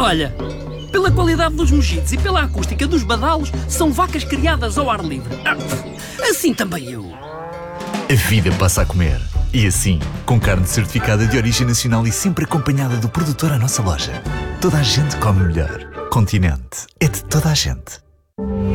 Olha, pela qualidade dos mojitos e pela acústica dos badalos, são vacas criadas ao ar livre. Assim também eu. A vida passa a comer. E assim, com carne certificada de origem nacional e sempre acompanhada do produtor à nossa loja. Toda a gente come melhor. Continente é de toda a gente.